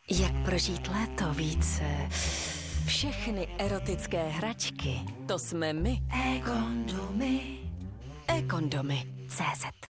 Jak prožít léto více? Všechny erotické hračky, to jsme my. E-kondomy. E-kondomy. CZ.